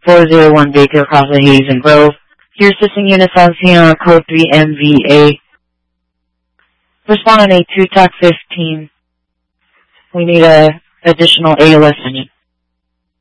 401 Baker Crossing, Hazen Grove. Your assisting units on CNR code 3MVA. Respond on a 2 TAC 15. We need a additional ALS in you.